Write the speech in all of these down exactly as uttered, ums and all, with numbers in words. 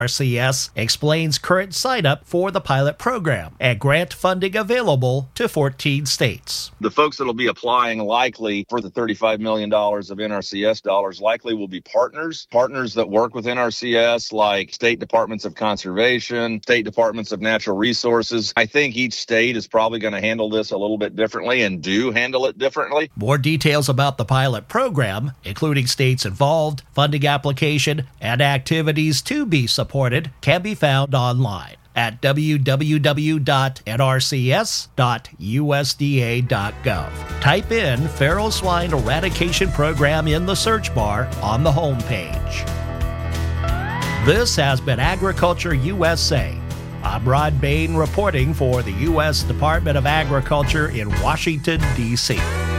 R C S explains current sign-up for the pilot program and grant funding available to fourteen states. The folks that will be applying likely for the thirty-five million dollars of N R C S dollars likely will be partners, partners that work with N R C S like state departments of conservation, state departments of natural resources. I think each state is probably going to handle this a little bit differently and do handle it differently. More details about the pilot program, including states involved, funding application, and activities to be supported, can be found online at w w w dot n r c s dot u s d a dot gov. Type in Feral Swine Eradication Program in the search bar on the homepage. This has been Agriculture U S A. I'm Rod Bain reporting for the U S Department of Agriculture in Washington, D C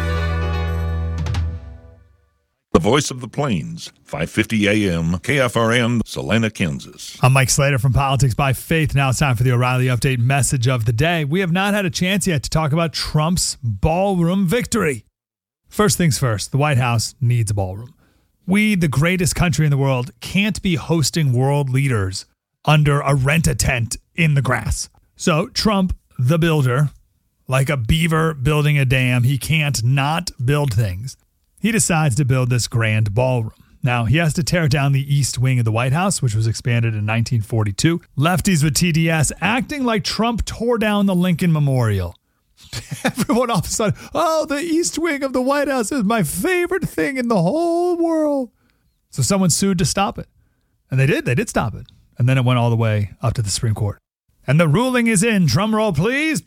The voice of the Plains, five fifty A M, K F R N, Salina, Kansas. I'm Mike Slater from Politics by Faith. Now it's time for the O'Reilly Update message of the day. We have not had a chance yet to talk about Trump's ballroom victory. First things first, the White House needs a ballroom. We, the greatest country in the world, can't be hosting world leaders under a rent-a-tent in the grass. So Trump, the builder, like a beaver building a dam, he can't not build things. He decides to build this grand ballroom. Now, he has to tear down the east wing of the White House, which was expanded in nineteen forty-two. Lefties with T D S acting like Trump tore down the Lincoln Memorial. Everyone all of a sudden, oh, the east wing of the White House is my favorite thing in the whole world. So someone sued to stop it. And they did. They did stop it. And then it went all the way up to the Supreme Court. And the ruling is in. Drum roll, please.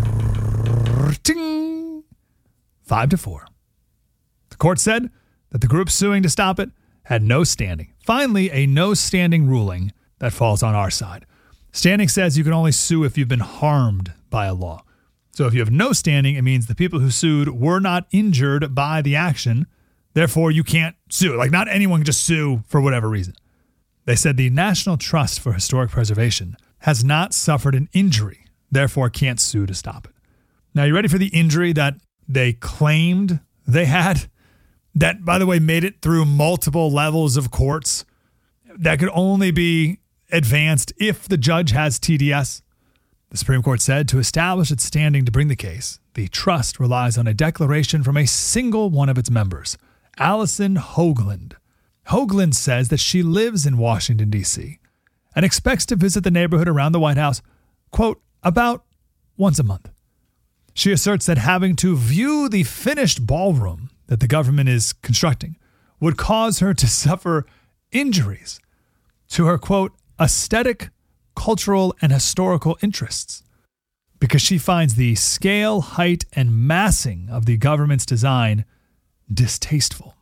Five to four. The court said that the group suing to stop it had no standing. Finally, a no standing ruling that falls on our side. Standing says you can only sue if you've been harmed by a law. So if you have no standing, it means the people who sued were not injured by the action. Therefore, you can't sue. Like, not anyone can just sue for whatever reason. They said the National Trust for Historic Preservation has not suffered an injury, therefore can't sue to stop it. Now, you ready for the injury that they claimed they had? That, by the way, made it through multiple levels of courts that could only be advanced if the judge has T D S. The Supreme Court said to establish its standing to bring the case, the trust relies on a declaration from a single one of its members, Allison Hoagland. Hoagland says that she lives in Washington, D C, and expects to visit the neighborhood around the White House, quote, about once a month. She asserts that having to view the finished ballroom that the government is constructing would cause her to suffer injuries to her, quote, aesthetic, cultural, and historical interests, because she finds the scale, height, and massing of the government's design distasteful.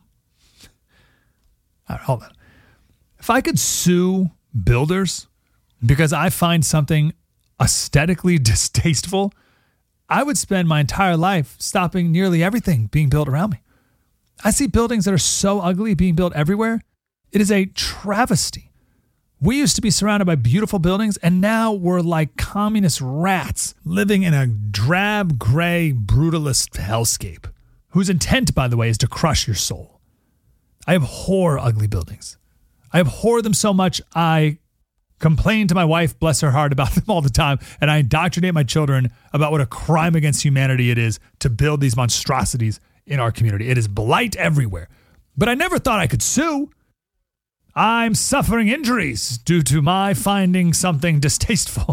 All right, hold on. If I could sue builders because I find something aesthetically distasteful, I would spend my entire life stopping nearly everything being built around me. I see buildings that are so ugly being built everywhere. It is a travesty. We used to be surrounded by beautiful buildings, and now we're like communist rats living in a drab, gray, brutalist hellscape, whose intent, by the way, is to crush your soul. I abhor ugly buildings. I abhor them so much, I complain to my wife, bless her heart, about them all the time, and I indoctrinate my children about what a crime against humanity it is to build these monstrosities in our community. It is blight everywhere. But I never thought I could sue. I'm suffering injuries due to my finding something distasteful.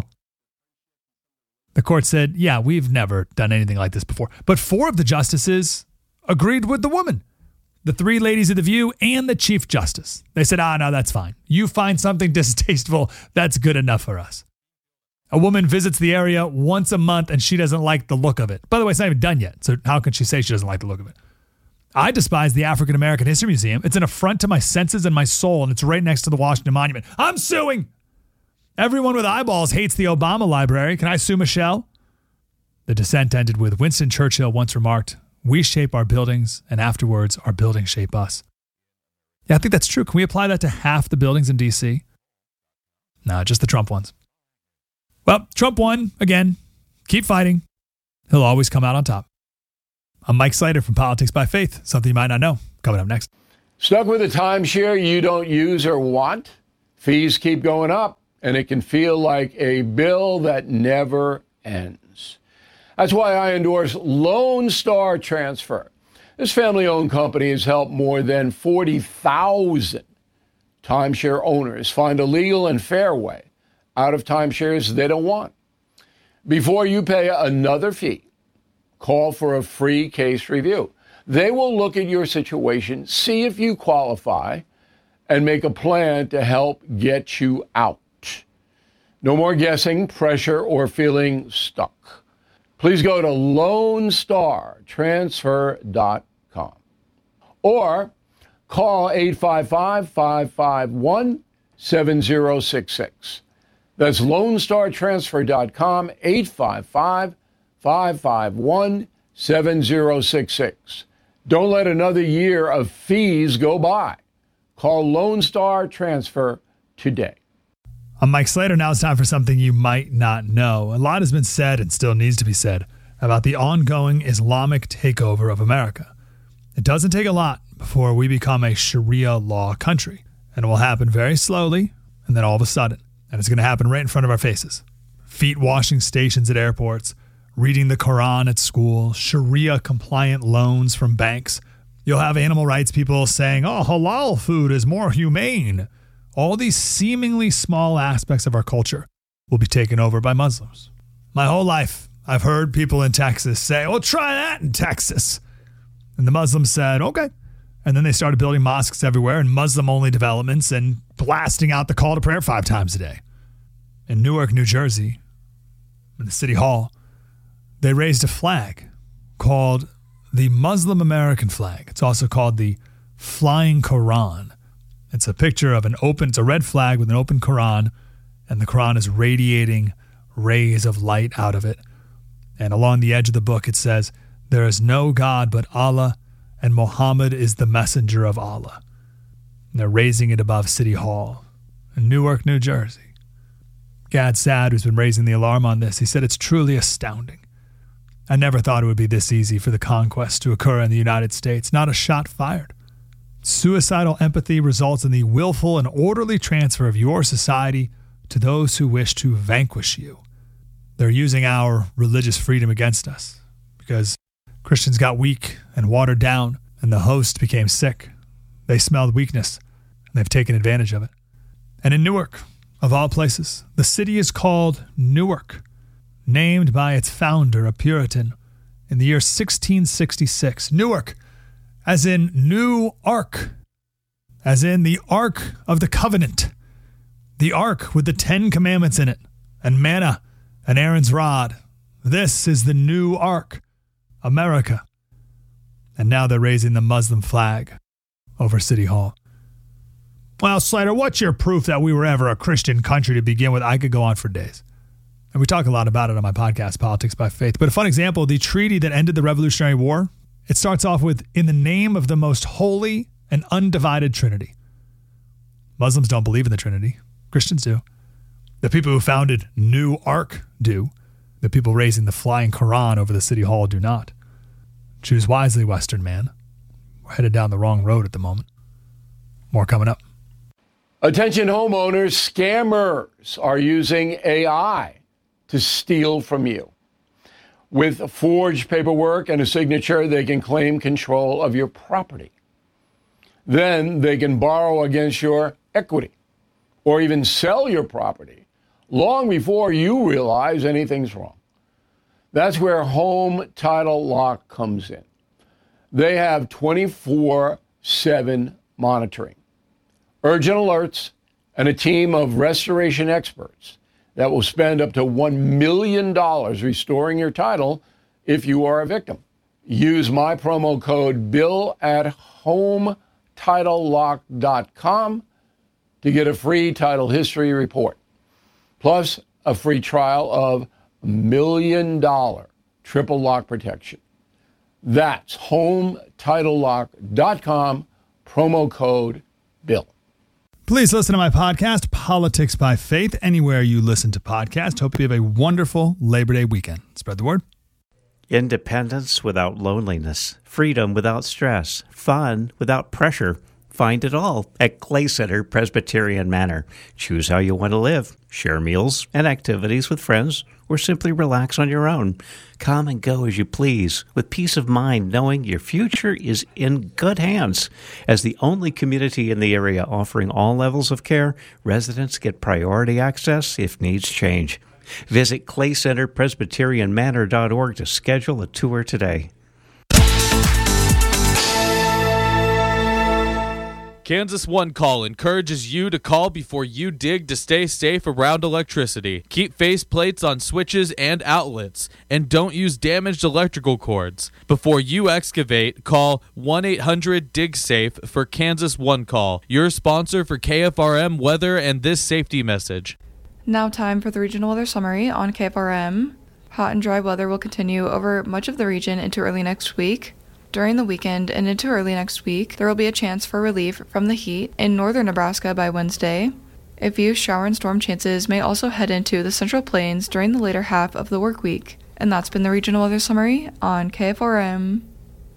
The court said, yeah, we've never done anything like this before. But four of the justices agreed with the woman. The three ladies of the View and the Chief Justice. They said, ah, no, that's fine. You find something distasteful, that's good enough for us. A woman visits the area once a month and she doesn't like the look of it. By the way, it's not even done yet, so how can she say she doesn't like the look of it? I despise the African American History Museum. It's an affront to my senses and my soul, and it's right next to the Washington Monument. I'm suing! Everyone with eyeballs hates the Obama Library. Can I sue Michelle? The dissent ended with Winston Churchill once remarked, we shape our buildings, and afterwards our buildings shape us. Yeah, I think that's true. Can we apply that to half the buildings in D C? No, just the Trump ones. Well, Trump won again. Keep fighting. He'll always come out on top. I'm Mike Slater from Politics by Faith. Something you might not know. Coming up next. Stuck with a timeshare you don't use or want? Fees keep going up, and it can feel like a bill that never ends. That's why I endorse Lone Star Transfer. This family-owned company has helped more than forty thousand timeshare owners find a legal and fair way out of timeshares they don't want. Before you pay another fee, call for a free case review. They will look at your situation, see if you qualify, and make a plan to help get you out. No more guessing, pressure, or feeling stuck. Please go to lone star transfer dot com or call eight five five, five five one, seven zero six six. That's lone star transfer dot com, eight five five, five five one, seven zero six six. Don't let another year of fees go by. Call Lone Star Transfer today. I'm Mike Slater. Now it's time for something you might not know. A lot has been said and still needs to be said about the ongoing Islamic takeover of America. It doesn't take a lot before we become a Sharia law country, and it will happen very slowly and then all of a sudden. And it's going to happen right in front of our faces. Feet washing stations at airports, reading the Quran at school, Sharia-compliant loans from banks. You'll have animal rights people saying, oh, halal food is more humane. All these seemingly small aspects of our culture will be taken over by Muslims. My whole life, I've heard people in Texas say, oh, try that in Texas. And the Muslims said, okay. And then they started building mosques everywhere and Muslim-only developments and blasting out the call to prayer five times a day. In Newark, New Jersey, in the city hall, they raised a flag called the Muslim American flag. It's also called the Flying Quran. It's a picture of an open, it's a red flag with an open Quran, and the Quran is radiating rays of light out of it. And along the edge of the book, it says, there is no God but Allah, and Muhammad is the messenger of Allah. And they're raising it above City Hall in Newark, New Jersey. Gad Saad, who's been raising the alarm on this, he said, it's truly astounding. I never thought it would be this easy for the conquest to occur in the United States. Not a shot fired. Suicidal empathy results in the willful and orderly transfer of your society to those who wish to vanquish you. They're using our religious freedom against us because Christians got weak and watered down, and the host became sick. They smelled weakness, and they've taken advantage of it. And in Newark, of all places, the city is called Newark, named by its founder, a Puritan, in the year sixteen sixty-six. Newark, as in New Ark, as in the Ark of the Covenant, the Ark with the Ten Commandments in it, and manna, and Aaron's rod. This is the new Ark, America. And now they're raising the Muslim flag over City Hall. Well, Slater, what's your proof that we were ever a Christian country to begin with? I could go on for days. And we talk a lot about it on my podcast, Politics by Faith. But a fun example, the treaty that ended the Revolutionary War, it starts off with, in the name of the most holy and undivided Trinity. Muslims don't believe in the Trinity. Christians do. The people who founded New Ark do. The people raising the flying Quran over the City Hall do not. Choose wisely, Western man. We're headed down the wrong road at the moment. More coming up. Attention homeowners, scammers are using A I to steal from you. With forged paperwork and a signature, they can claim control of your property. Then they can borrow against your equity or even sell your property long before you realize anything's wrong. That's where Home Title Lock comes in. They have twenty-four seven monitoring, urgent alerts, and a team of restoration experts that will spend up to one million dollars restoring your title if you are a victim. Use my promo code BILL at home title lock dot com to get a free title history report, plus a free trial of million dollar triple lock protection. That's home title lock dot com, promo code BILL. Please listen to my podcast, Politics by Faith, anywhere you listen to podcasts. Hope you have a wonderful Labor Day weekend. Spread the word. Independence without loneliness, freedom without stress, fun without pressure, Find it all at Clay Center Presbyterian Manor. Choose how you want to live. Share meals and activities with friends, or simply relax on your own. Come and go as you please, with peace of mind, knowing your future is in good hands. As the only community in the area offering all levels of care, residents get priority access if needs change. Visit clay center presbyterian manor dot org to schedule a tour today. Kansas One Call encourages you to call before you dig to stay safe around electricity. Keep face plates on switches and outlets, and don't use damaged electrical cords. Before you excavate, call one eight hundred dig safe for Kansas One Call, your sponsor for K F R M weather and this safety message. Now time for the regional weather summary on K F R M. Hot and dry weather will continue over much of the region into early next week. During the weekend and into early next week, there will be a chance for relief from the heat in northern Nebraska by Wednesday. A few shower and storm chances may also head into the Central Plains during the later half of the work week. And that's been the regional weather summary on K F R M.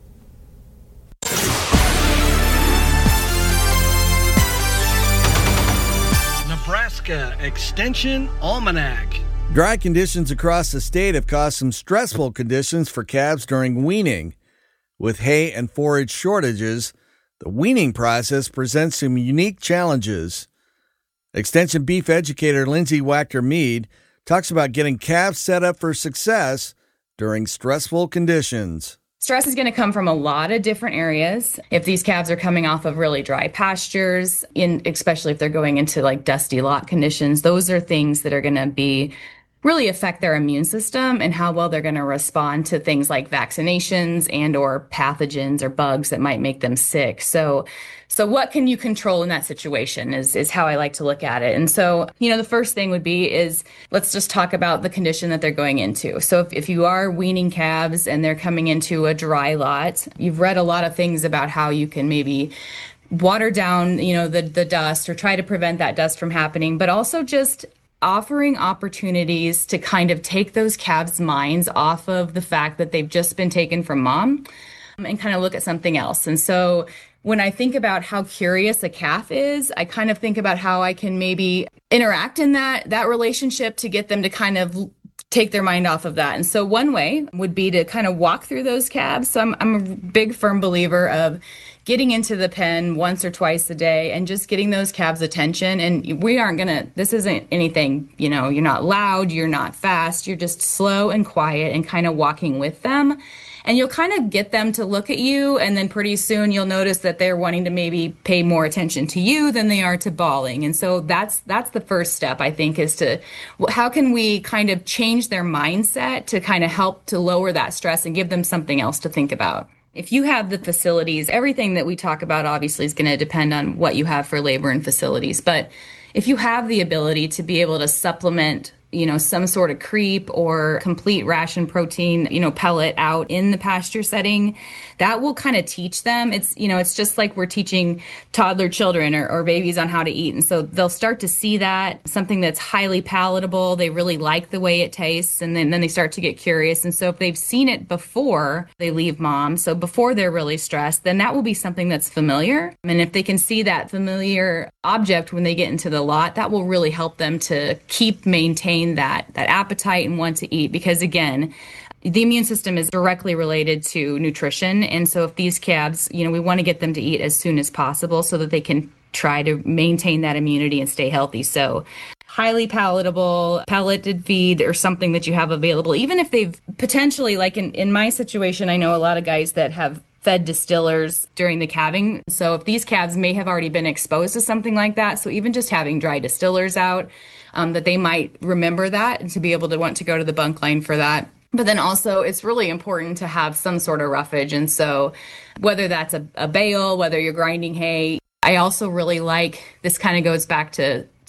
Nebraska Extension Almanac. Dry conditions across the state have caused some stressful conditions for calves during weaning. With hay and forage shortages, the weaning process presents some unique challenges. Extension beef educator Lindsay Wachter-Mead talks about getting calves set up for success during stressful conditions. Stress is going to come from a lot of different areas. If these calves are coming off of really dry pastures, in especially if they're going into like dusty lot conditions, those are things that are going to be really affect their immune system and how well they're going to respond to things like vaccinations and or pathogens or bugs that might make them sick. So, so what can you control in that situation is, is how I like to look at it. And so, you know, the first thing would be is let's just talk about the condition that they're going into. So if, if you are weaning calves and they're coming into a dry lot, you've read a lot of things about how you can maybe water down, you know, the, the dust or try to prevent that dust from happening, but also just offering opportunities to kind of take those calves' minds off of the fact that they've just been taken from mom and kind of look at something else. And so when I think about how curious a calf is, I kind of think about how I can maybe interact in that, that relationship to get them to kind of take their mind off of that. And so one way would be to kind of walk through those calves. So I'm, I'm a big firm believer of getting into the pen once or twice a day and just getting those calves' attention. And we aren't going to, this isn't anything, you know, you're not loud, you're not fast, you're just slow and quiet and kind of walking with them. And you'll kind of get them to look at you, and then pretty soon you'll notice that they're wanting to maybe pay more attention to you than they are to bawling. And so that's that's the first step, I think, is to how can we kind of change their mindset to kind of help to lower that stress and give them something else to think about. If you have the facilities, everything that we talk about obviously is going to depend on what you have for labor and facilities. But if you have the ability to be able to supplement, you know, some sort of creep or complete ration protein, you know, pellet out in the pasture setting, that will kind of teach them. It's, you know, it's just like we're teaching toddler children or, or babies on how to eat. And so they'll start to see that, something that's highly palatable. They really like the way it tastes. And then, then they start to get curious. And so if they've seen it before they leave mom, so before they're really stressed, then that will be something that's familiar. And if they can see that familiar object when they get into the lot, that will really help them to keep maintaining that that appetite and want to eat, because again, the immune system is directly related to nutrition. And so if these calves, you know, we want to get them to eat as soon as possible so that they can try to maintain that immunity and stay healthy. So highly palatable pelleted feed or something that you have available, even if they've potentially, like in, in my situation, I know a lot of guys that have fed distillers during the calving. So if these calves may have already been exposed to something like that, so even just having dry distillers out, um, that they might remember that and to be able to want to go to the bunk line for that. But then also it's really important to have some sort of roughage. And so whether that's a, a bale, whether you're grinding hay, I also really like, this kind of goes back to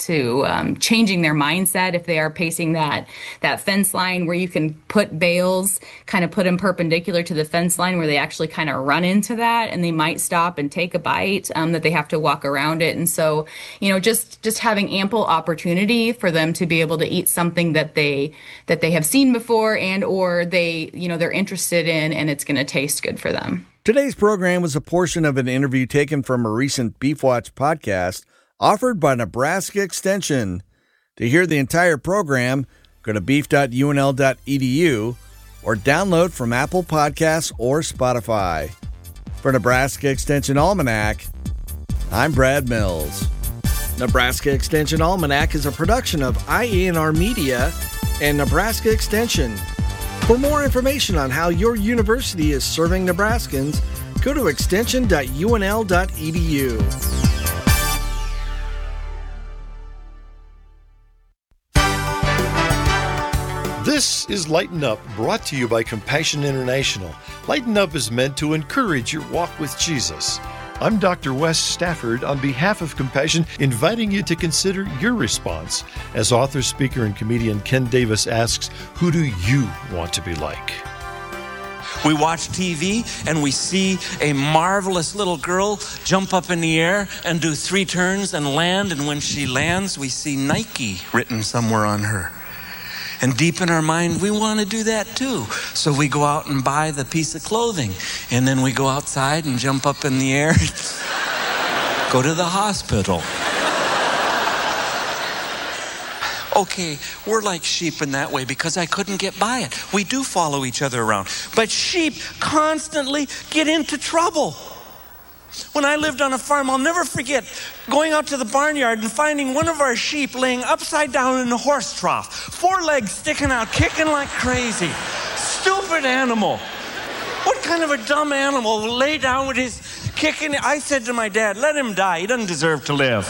to um, changing their mindset if they are pacing that that fence line, where you can put bales, kind of put them perpendicular to the fence line where they actually kind of run into that, and they might stop and take a bite, um, that they have to walk around it. And so, you know, just just having ample opportunity for them to be able to eat something that they that they have seen before, and or they, you know, they're interested in, and it's going to taste good for them. Today's program was a portion of an interview taken from a recent Beef Watch podcast offered by Nebraska Extension. To hear the entire program, go to beef dot u n l dot e d u or download from Apple Podcasts or Spotify. For Nebraska Extension Almanac, I'm Brad Mills. Nebraska Extension Almanac is a production of I A N R Media and Nebraska Extension. For more information on how your university is serving Nebraskans, go to extension dot u n l dot e d u. This is Lighten Up, brought to you by Compassion International. Lighten Up is meant to encourage your walk with Jesus. I'm Doctor Wes Stafford on behalf of Compassion, inviting you to consider your response as author, speaker, and comedian Ken Davis asks, who do you want to be like? We watch T V and we see a marvelous little girl jump up in the air and do three turns and land, and when she lands, we see Nike written somewhere on her. And deep in our mind, we want to do that too. So we go out and buy the piece of clothing. And then we go outside and jump up in the air, go to the hospital. Okay, we're like sheep in that way because I couldn't get by it. We do follow each other around. But sheep constantly get into trouble. When I lived on a farm, I'll never forget going out to the barnyard and finding one of our sheep laying upside down in a horse trough, four legs sticking out, kicking like crazy. Stupid animal. What kind of a dumb animal will lay down with his kicking? I said to my dad, let him die. He doesn't deserve to live.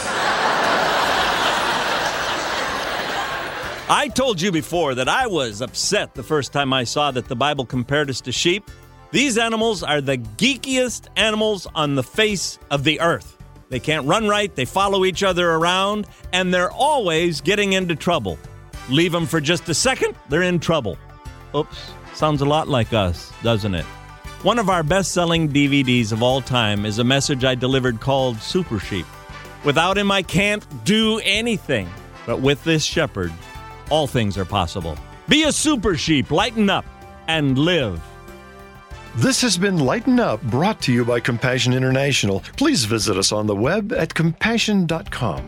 I told you before that I was upset the first time I saw that the Bible compared us to sheep. These animals are the geekiest animals on the face of the earth. They can't run right, they follow each other around, and they're always getting into trouble. Leave them for just a second, they're in trouble. Oops, sounds a lot like us, doesn't it? One of our best-selling D V Ds of all time is a message I delivered called Super Sheep. Without him, I can't do anything. But with this shepherd, all things are possible. Be a super sheep, lighten up, and live. This has been Lighten Up, brought to you by Compassion International. Please visit us on the web at compassion dot com.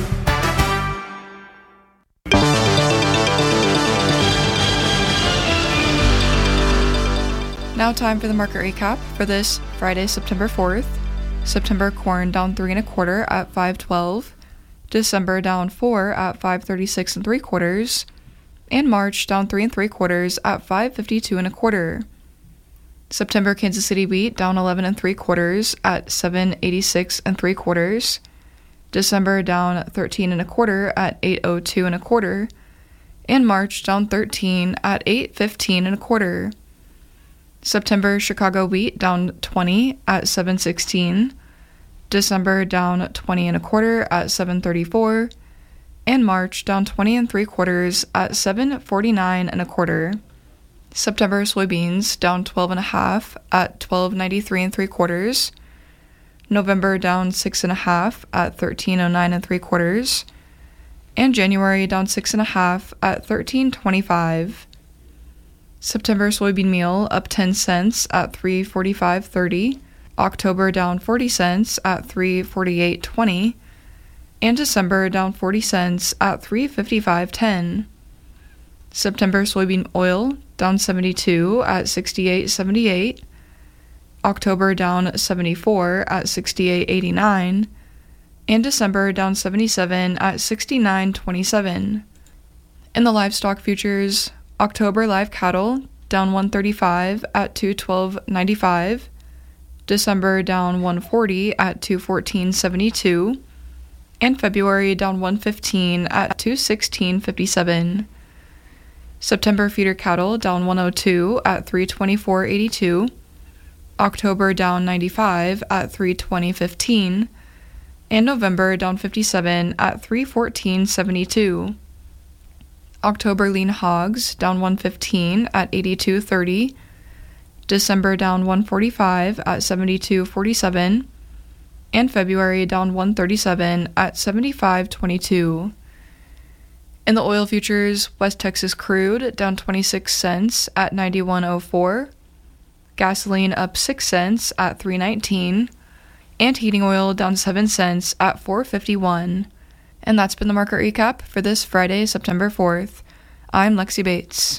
Now time for the market recap for this Friday, September fourth. September corn down three and a quarter at five twelve. December down four at five thirty-six and three quarters. And March down three and three quarters at five fifty-two and a quarter. September Kansas City wheat down eleven and three quarters at seven eighty-six and three quarters. December down thirteen and a quarter at eight oh two and a quarter. And March down thirteen at eight fifteen and a quarter. September Chicago wheat down twenty at seven sixteen. December down twenty and a quarter at seven thirty-four. And March down twenty and three quarters at seven forty-nine and a quarter. September soybeans down twelve and a half at twelve ninety-three and three quarters. November down six and a half at thirteen oh nine and three quarters. And January down six and a half at thirteen twenty-five. September soybean meal up ten cents at three forty-five thirty. October down forty cents at three forty-eight twenty. And December down forty cents at three fifty-five ten. September soybean oil down seventy-two at sixty-eight seventy-eight. October down seventy-four at sixty-eight eighty-nine. And December down seventy-seven at sixty-nine twenty-seven. In the livestock futures, October live cattle down one thirty-five at two twelve ninety-five. December down one forty at two fourteen seventy-two. And February down one fifteen at two sixteen fifty-seven. September feeder cattle down one oh two at three twenty-four eighty-two. October down ninety-five at three twenty fifteen. And November down fifty-seven at three fourteen seventy-two. October lean hogs down one fifteen at eighty-two thirty. December down one forty-five at seventy-two forty-seven. And February down one thirty-seven at seventy-five twenty-two. In the oil futures, West Texas crude down twenty-six cents at ninety-one oh four. Gasoline up six cents at three nineteen. And heating oil down seven cents at four fifty-one. And that's been the market recap for this Friday, September fourth. I'm Lexi Bates.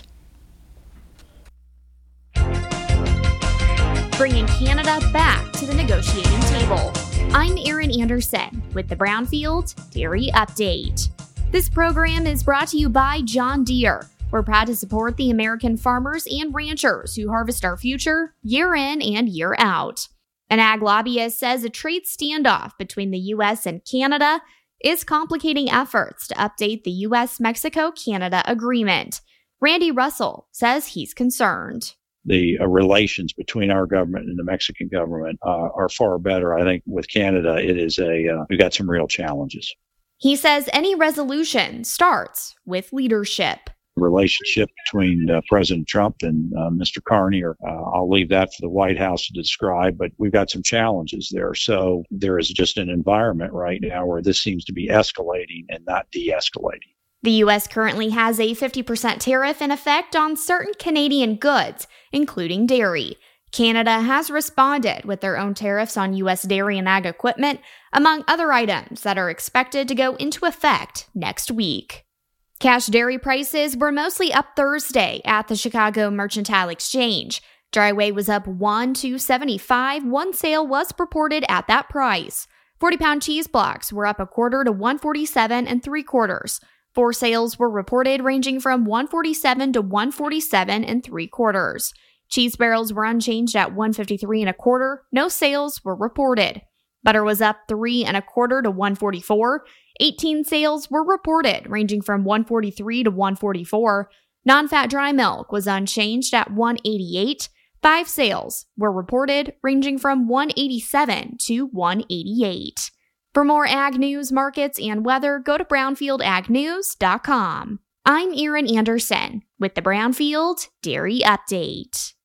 Bringing Canada back to the negotiating table. I'm Erin Anderson with the Brownfield Dairy Update. This program is brought to you by John Deere. We're proud to support the American farmers and ranchers who harvest our future year in and year out. An ag lobbyist says a trade standoff between the U S and Canada is complicating efforts to update the U S Mexico Canada agreement. Randy Russell says he's concerned. The uh, relations between our government and the Mexican government uh, are far better. I think with Canada, it is a, uh, we've got some real challenges. He says any resolution starts with leadership. Relationship between uh, President Trump and uh, Mister Carney, or uh, I'll leave that for the White House to describe, but we've got some challenges there. So there is just an environment right now where this seems to be escalating and not de-escalating. The U S currently has a fifty percent tariff in effect on certain Canadian goods, including dairy. Canada has responded with their own tariffs on U S dairy and ag equipment, among other items that are expected to go into effect next week. Cash dairy prices were mostly up Thursday at the Chicago Mercantile Exchange. Dry whey was up one to seventy-five. One sale was reported at that price. forty-pound cheese blocks were up a quarter to one forty-seven and three quarters. Four sales were reported ranging from one forty-seven to one forty-seven and three quarters. Cheese barrels were unchanged at one fifty-three and a quarter. No sales were reported. Butter was up three and a quarter to one forty-four. eighteen sales were reported, ranging from one forty-three to one forty-four. Non-fat dry milk was unchanged at one eighty-eight. Five sales were reported, ranging from one eighty-seven to one eighty-eight. For more ag news, markets, and weather, go to brownfield ag news dot com. I'm Erin Anderson with the Brownfield Dairy Update.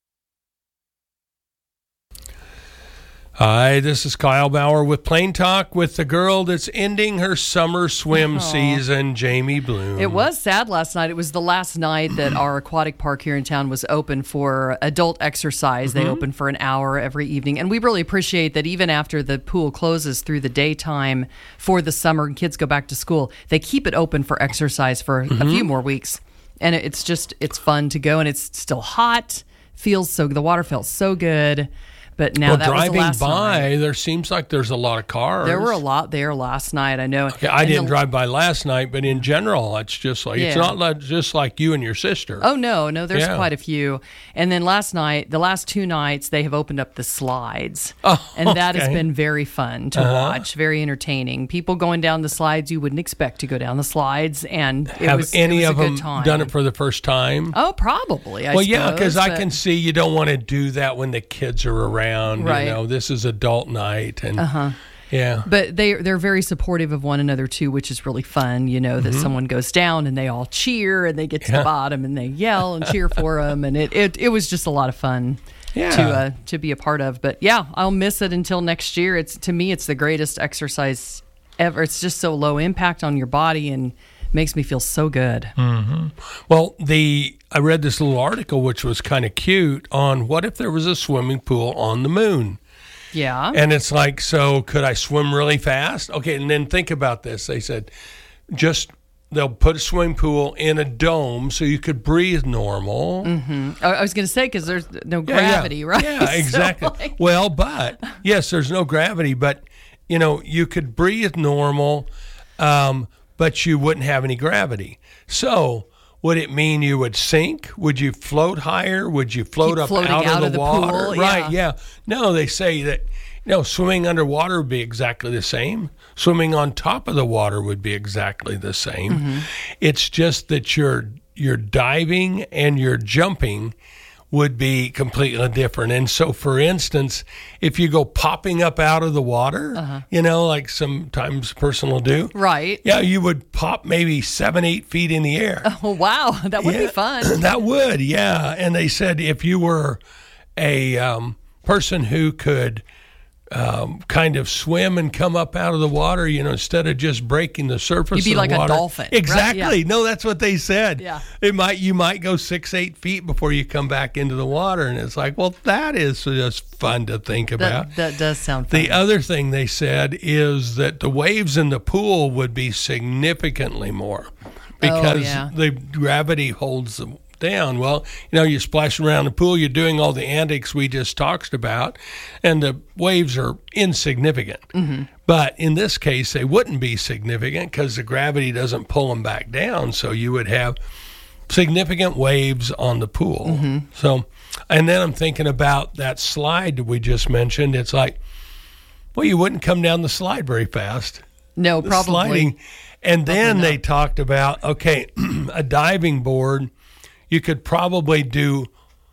Hi, this is Kyle Bauer with Plain Talk with the girl that's ending her summer swim Aww. season, Jamie Bloom. It was sad last night. It was the last night that our aquatic park here in town was open for adult exercise. Mm-hmm. They open for an hour every evening. And we really appreciate that even after the pool closes through the daytime for the summer and kids go back to school, they keep it open for exercise for mm-hmm. a few more weeks. And it's just, it's fun to go, and it's still hot. Feels so, the water felt so good. But now well, that was the last driving by, night. There seems like there's a lot of cars. There were a lot there last night, I know. Okay, I and didn't the, drive by last night, but in general, it's just like, yeah. it's not like, just like you and your sister. Oh, no, no, there's yeah. quite a few. And then last night, the last two nights, they have opened up the slides. Oh, and that okay. has been very fun to uh-huh. watch, very entertaining. People going down the slides you wouldn't expect to go down the slides, and it Have was, any it was of a good them time. done it for the first time? Oh, probably, I Well, suppose, yeah, because I but- can see you don't want to do that when the kids are around. Right. You know, this is adult night, and Uh-huh. yeah. But they they're very supportive of one another too, which is really fun. You know that Mhm. someone goes down and they all cheer, and they get to Yeah. the bottom and they yell and cheer for them, and it, it it was just a lot of fun Yeah. to uh, to be a part of. But yeah, I'll miss it until next year. It's to me, it's the greatest exercise ever. It's just so low impact on your body and makes me feel so good. hmm Well, the I read this little article which was kind of cute on what if there was a swimming pool on the moon. Yeah. And it's like, so could I swim really fast? Okay, and then think about this. They said, just they'll put a swimming pool in a dome so you could breathe normal. hmm I, I was going to say because there's no Yeah, gravity, yeah. right? Yeah, So, exactly. like- Well, but yes, there's no gravity, but you know, you could breathe normal, um, but you wouldn't have any gravity. So would it mean you would sink? Would you float higher? Would you float Keep up floating out, out of of the, the water? pool, Right, yeah. yeah. No, they say that, you know, swimming underwater would be exactly the same. Swimming on top of the water would be exactly the same. Mm-hmm. It's just that you're you're diving and you're jumping would be completely different. And so, for instance, if you go popping up out of the water, Uh-huh. you know, like sometimes a person will do, Right. yeah, you would pop maybe seven, eight feet in the air. Oh, wow. That would be Yeah, fun. That would, yeah. And they said if you were a um, person who could um, kind of swim and come up out of the water, you know, instead of just breaking the surface You'd be of like the a water. dolphin, right? Exactly. Yeah. No, that's what they said. Yeah. It might you might go six, eight feet before you come back into the water. And it's like, well, that is just fun to think about. That, that does sound fun. The other thing they said is that the waves in the pool would be significantly more because yeah. the gravity holds them down. Well, you know, you're splashing around the pool, you're doing all the antics we just talked about, and the waves are insignificant. Mm-hmm. But in this case, they wouldn't be significant because the gravity doesn't pull them back down. So you would have significant waves on the pool. Mm-hmm. So, and then I'm thinking about that slide that we just mentioned. It's like, well, you wouldn't come down the slide very fast. No, The probably. sliding. And then Probably they talked about, okay, a diving board, you could probably do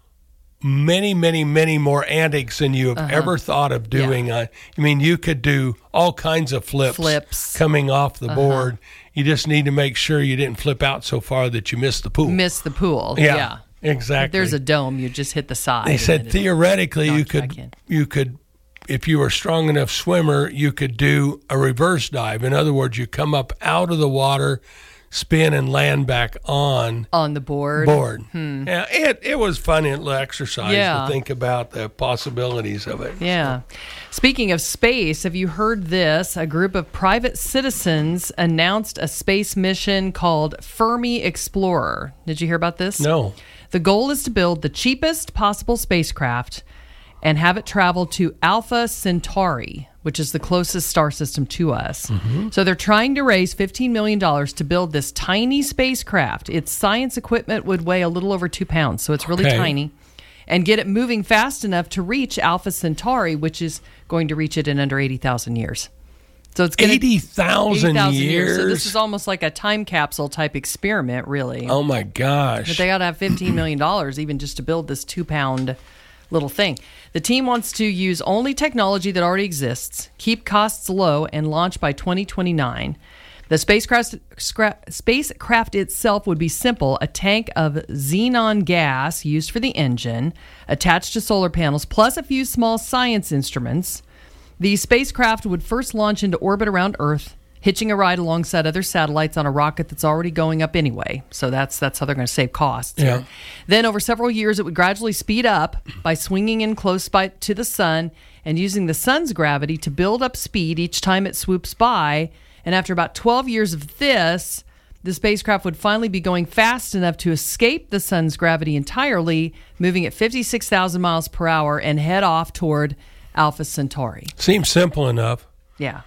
many, many, many more antics than you have Uh-huh. ever thought of doing. Yeah. Uh, I mean, you could do all kinds of flips, Flips. coming off the Uh-huh. board. You just need to make sure you didn't flip out so far that you missed the pool. Miss the pool. Yeah, Yeah. exactly. If there's a dome, you just hit the side. They and said then it'll theoretically you knock you back could in. you could if you were a strong enough swimmer, you could do a reverse dive. In other words, you come up out of the water, spin and land back on on the board. Board. Hmm. Yeah, it it was fun little exercise Yeah. to think about the possibilities of it. Yeah. Speaking of space, have you heard this? A group of private citizens announced a space mission called Fermi Explorer. Did you hear about this? No. The goal is to build the cheapest possible spacecraft and have it travel to Alpha Centauri, which is the closest star system to us. Mm-hmm. So they're trying to raise fifteen million dollars to build this tiny spacecraft. Its science equipment would weigh a little over two pounds, so it's really Okay. tiny, and get it moving fast enough to reach Alpha Centauri, which is going to reach it in under eighty thousand years. So it's gonna, eighty thousand So years? this is almost like a time capsule type experiment, really. Oh my gosh. But they got to have fifteen million dollars even just to build this two pound little thing. The team wants to use only technology that already exists, keep costs low, and launch by twenty twenty-nine. The spacecraft, scra- spacecraft itself would be simple: a tank of xenon gas used for the engine, attached to solar panels, plus a few small science instruments. The spacecraft would first launch into orbit around Earth, hitching a ride alongside other satellites on a rocket that's already going up anyway. So that's that's how they're going to save costs. Yeah. Then over several years, it would gradually speed up by swinging in close by to the sun and using the sun's gravity to build up speed each time it swoops by. And after about twelve years of this, the spacecraft would finally be going fast enough to escape the sun's gravity entirely, moving at fifty-six thousand miles per hour and head off toward Alpha Centauri. Seems simple enough. Yeah.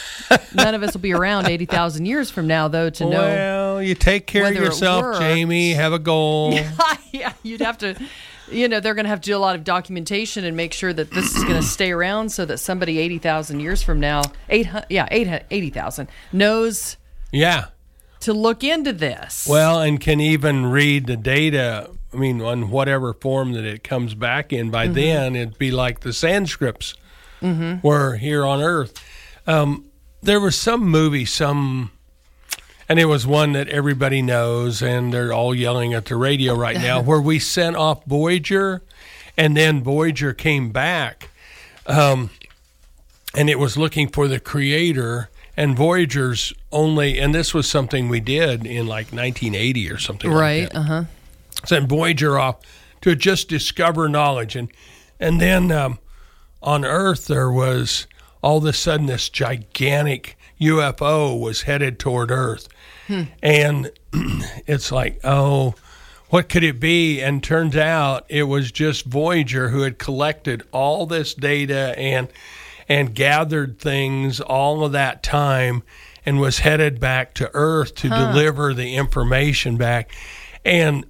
None of us will be around eighty thousand years from now, though, to know. Well, you take care of whether it yourself, works. Jamie. Have a goal. Yeah, you'd have to, you know, they're going to have to do a lot of documentation and make sure that this is going to stay around so that somebody eighty thousand years from now, eight, yeah, eighty thousand, knows Yeah. to look into this. Well, and can even read the data, I mean, on whatever form that it comes back in. By Mhm. then, it'd be like the Sandscripts Mhm. were here on Earth. Um, there was some movie, some, and it was one that everybody knows, and they're all yelling at the radio right now, where we sent off Voyager, and then Voyager came back, um, and it was looking for the creator. And Voyager's only, and this was something we did in like nineteen eighty or something right, like that. uh-huh. Sent Voyager off to just discover knowledge. And and then um, on Earth, there was all of a sudden this gigantic U F O was headed toward Earth. Hmm. And it's like, oh, what could it be? And turns out it was just Voyager who had collected all this data and and gathered things all of that time and was headed back to Earth to Huh. deliver the information back. And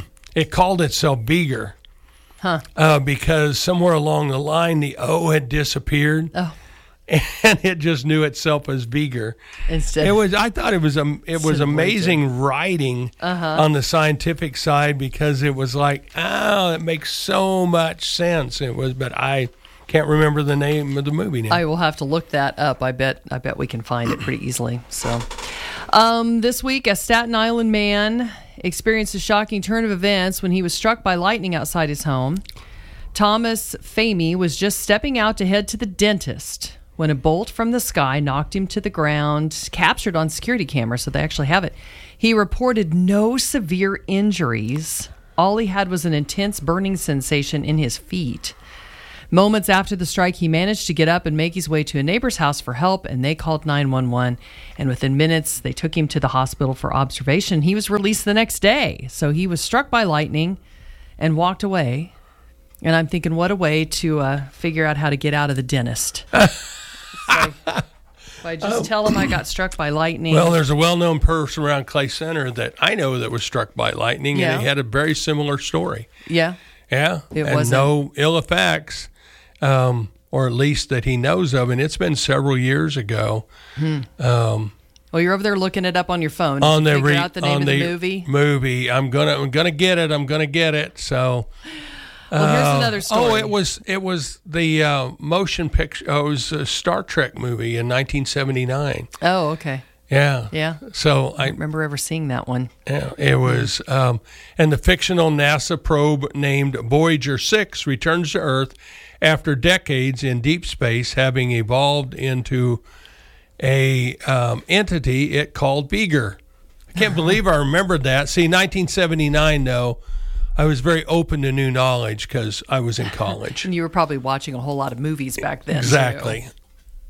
it called itself Beager Huh. uh, because somewhere along the line the O had disappeared. Oh. and it just knew itself as Beager. Instead, it was. I thought it was. Um, it was amazing writing uh-huh. on the scientific side because it was like, oh, it makes so much sense. It was, but I can't remember the name of the movie now. I will have to look that up. I bet. I bet we can find it pretty easily. So, um, this week, a Staten Island man experienced a shocking turn of events when he was struck by lightning outside his home. Thomas Famey was just stepping out to head to the dentist when a bolt from the sky knocked him to the ground, captured on security camera, so they actually have it. He reported no severe injuries. All he had was an intense burning sensation in his feet. Moments after the strike, he managed to get up and make his way to a neighbor's house for help, and they called nine one one. And within minutes, they took him to the hospital for observation. He was released the next day. So he was struck by lightning and walked away. And I'm thinking, what a way to uh, figure out how to get out of the dentist. So, if I just oh. tell him I got struck by lightning. Well, there's a well-known person around Clay Center that I know that was struck by lightning, yeah. and he had a very similar story. Yeah. Yeah. It and wasn't. no ill effects. Um, or at least that he knows of, and it's been several years ago. Hmm. Um, well, you're over there looking it up on your phone. Did on you the figure re- out the name on of the the movie? Movie. I'm gonna, I'm gonna get it. I'm gonna get it. So. Well, here's uh, another story. Oh, it was it was the uh, motion picture. Oh, it was a Star Trek movie in nineteen seventy-nine. Oh, okay. Yeah. Yeah. So I I don't remember ever seeing that one. Yeah, it was, um, and the fictional NASA probe named Voyager six returns to Earth after decades in deep space, having evolved into a um, entity it called Beager. I can't believe I remembered that. See, nineteen seventy-nine, though, I was very open to new knowledge because I was in college. And you were probably watching a whole lot of movies back then. Exactly. Too.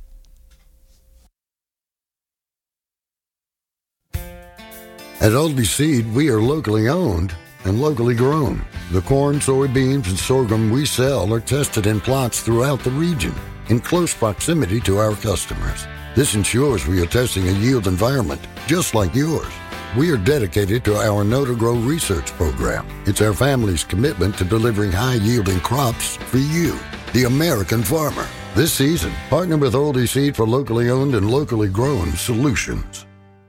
At Aldi Seed, we are locally owned and locally grown. The corn, soybeans, and sorghum we sell are tested in plots throughout the region in close proximity to our customers. This ensures we are testing a yield environment just like yours. We are dedicated to our Know to Grow research program. It's our family's commitment to delivering high-yielding crops for you, the American farmer. This season, partner with Aldi Seed for locally owned and locally grown solutions.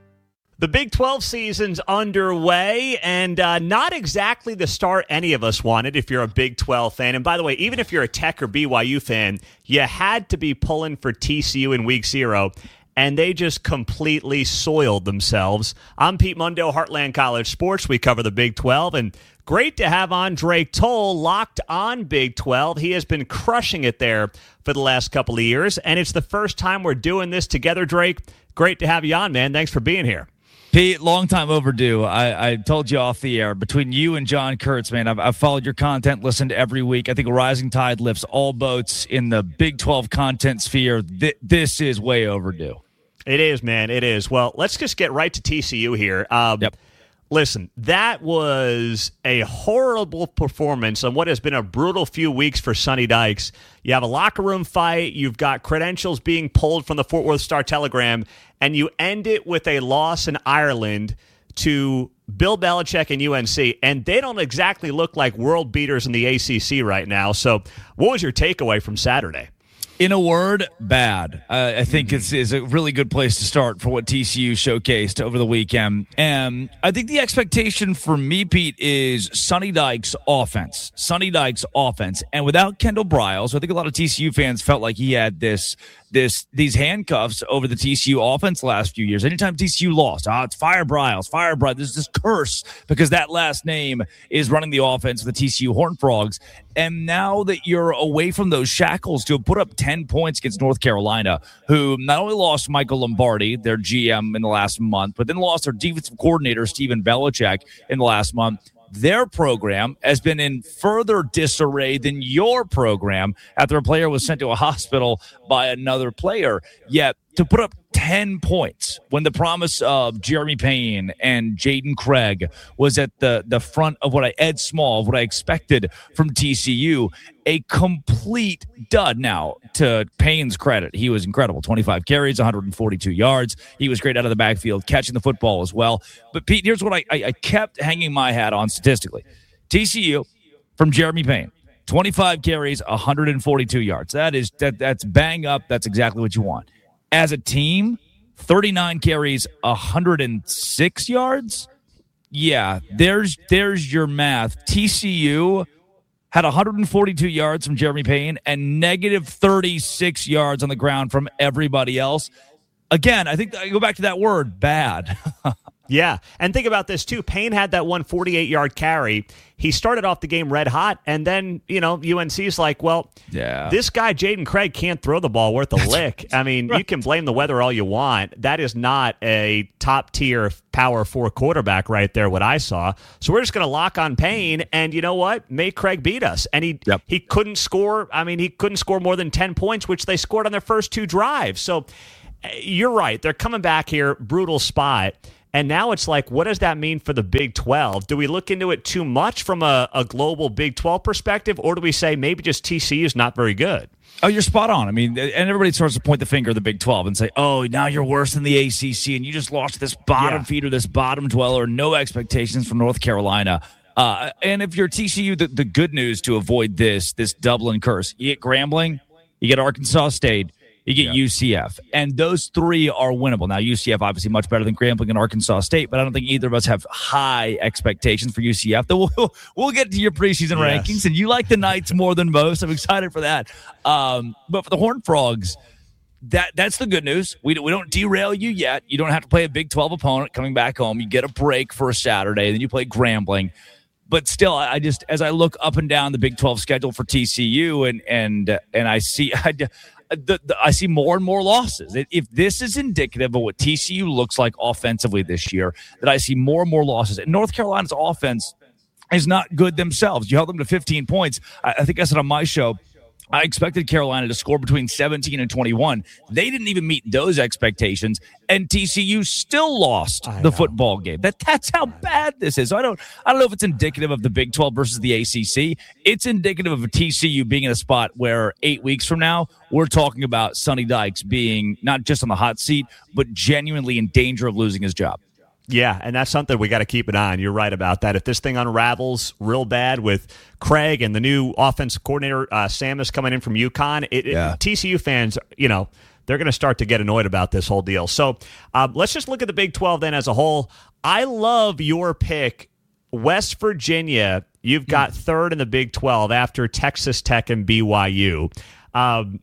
The Big twelve season's underway, and uh, not exactly the start any of us wanted if you're a Big twelve fan. And by the way, even if you're a Tech or B Y U fan, you had to be pulling for T C U in week zero, and they just completely soiled themselves. I'm Pete Mundo, Heartland College Sports. We cover the Big twelve, and great to have on Drake Toll, locked on Big twelve. He has been crushing it there for the last couple of years, and it's the first time we're doing this together, Drake. Great to have you on, man. Thanks for being here. Pete, long time overdue. I, I told you off the air. Between you and John Kurtz, man, I've, I've followed your content, listened every week. I think a rising tide lifts all boats in the Big twelve content sphere. Th- this is way overdue. It is, man. It is. Well, let's just get right to T C U here. Um, yep. Listen, that was a horrible performance on what has been a brutal few weeks for Sonny Dykes. You have a locker room fight. You've got credentials being pulled from the Fort Worth Star-Telegram, and you end it with a loss in Ireland to Bill Belichick and U N C, and they don't exactly look like world beaters in the A C C right now. So what was your takeaway from Saturday? In a word, bad. Uh, I think it's is a really good place to start for what T C U showcased over the weekend. And I think the expectation for me, Pete, is Sonny Dykes' offense. Sonny Dykes' offense. And without Kendall Briles, I think a lot of T C U fans felt like he had this this these handcuffs over the T C U offense the last few years. Anytime T C U lost, oh, it's fire Briles, fire Briles. There's this curse because that last name is running the offense for the T C U Horned Frogs. And now that you're away from those shackles to have put up ten points against North Carolina, who not only lost Michael Lombardi, their G M, in the last month, but then lost their defensive coordinator, Stephen Belichick, in the last month. Their program has been in further disarray than your program after a player was sent to a hospital by another player. Yet to put up ten points when the promise of Jeremy Payne and Jaden Craig was at the, the front of what I, Ed Small, of what I expected from T C U, a complete dud. Now, to Payne's credit, he was incredible. twenty-five carries, one hundred forty-two yards. He was great out of the backfield, catching the football as well. But, Pete, here's what I, I, I kept hanging my hat on statistically. T C U, from Jeremy Payne, twenty-five carries, one hundred forty-two yards. That is that that's bang up. That's exactly what you want. As a team, thirty-nine carries, one hundred six yards. Yeah, there's there's your math. T C U had one hundred forty-two yards from Jeremy Payne and negative thirty-six yards on the ground from everybody else. Again, I think I go back to that word, bad. Yeah, and think about this, too. Payne had that one forty-eight-yard carry. He started off the game red hot, and then, you know, U N C's like, well, yeah. this guy, Jaden Craig, can't throw the ball worth a lick. I mean, right. You can blame the weather all you want. That is not a top-tier power four quarterback right there, what I saw. So we're just going to lock on Payne, and you know what? Make Craig beat us. And he yep. he couldn't score. I mean, he couldn't score more than ten points, which they scored on their first two drives. So you're right. They're coming back here, brutal spot. And now it's like, what does that mean for the Big twelve? Do we look into it too much from a, a global Big twelve perspective, or do we say maybe just T C U is not very good? Oh, you're spot on. I mean, and everybody starts to point the finger at the Big twelve and say, oh, now you're worse than the A C C, and you just lost this bottom yeah. feeder, this bottom dweller, no expectations from North Carolina. Uh, and if you're T C U, the, the good news to avoid this, this Dublin curse, you get Grambling, you get Arkansas State, you get yeah. U C F, and those three are winnable. Now, U C F obviously much better than Grambling and Arkansas State, but I don't think either of us have high expectations for U C F. Though we'll, we'll get to your preseason yes. rankings, and you like the Knights more than most. I'm excited for that. Um, but for the Horned Frogs, that that's the good news. We, we don't derail you yet. You don't have to play a Big twelve opponent coming back home. You get a break for a Saturday, then you play Grambling. But still, I just as I look up and down the Big twelve schedule for T C U, and and and I see. I, The, the, I see more and more losses. If this is indicative of what T C U looks like offensively this year, that I see more and more losses. And North Carolina's offense is not good themselves. You held them to fifteen points. I, I think I said on my show, I expected Carolina to score between seventeen and twenty-one. They didn't even meet those expectations, and T C U still lost I the know. football game. That that's how bad this is. So I don't I don't know if it's indicative of the Big twelve versus the A C C. It's indicative of a T C U being in a spot where eight weeks from now we're talking about Sonny Dykes being not just on the hot seat, but genuinely in danger of losing his job. Yeah, and that's something we got to keep an eye on. You're right about that. If this thing unravels real bad with Craig and the new offensive coordinator, uh, Samus, coming in from UConn, it, yeah. it, T C U fans, you know, they're going to start to get annoyed about this whole deal. So um, let's just look at the Big twelve then as a whole. I love your pick. West Virginia, you've got mm. third in the Big twelve after Texas Tech and B Y U. Um,